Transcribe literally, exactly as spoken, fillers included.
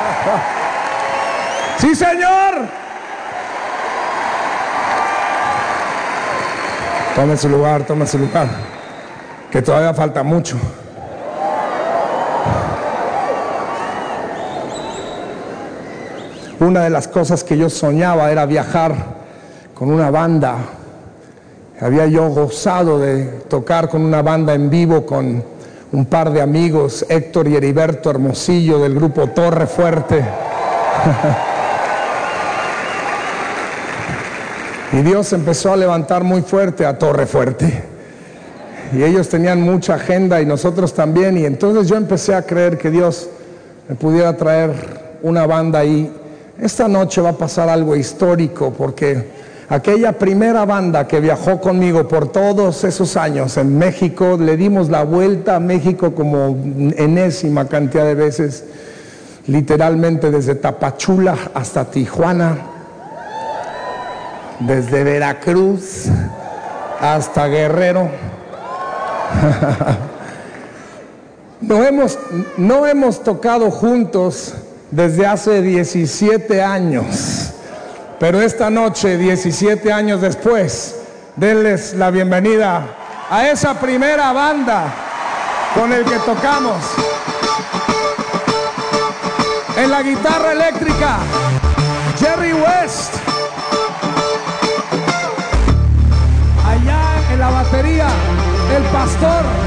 ¡Sí, señor! Tome su lugar, tome su lugar, que todavía falta mucho. Una de las cosas que yo soñaba era viajar con una banda. Había yo gozado de tocar con una banda en vivo con un par de amigos, Héctor y Heriberto Hermosillo del grupo Torre Fuerte. Y Dios empezó a levantar muy fuerte a Torre Fuerte. Y ellos tenían mucha agenda y nosotros también. Y entonces yo empecé a creer que Dios me pudiera traer una banda ahí. Esta noche va a pasar algo histórico porque aquella primera banda que viajó conmigo por todos esos años en México, le dimos la vuelta a México como enésima cantidad de veces, literalmente desde Tapachula hasta Tijuana, desde Veracruz hasta Guerrero. No hemos, no hemos tocado juntos desde hace diecisiete años, pero esta noche, diecisiete años después, denles la bienvenida a esa primera banda con el que tocamos. En la guitarra eléctrica, Jerry West. Allá en la batería, el Pastor.